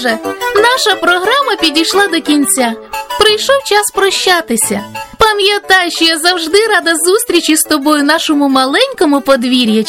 же, наша програма підійшла до кінця. Прийшов час прощатися. Пам'ятай, що я завжди рада зустрічі з тобою в нашому маленькому подвір'ї.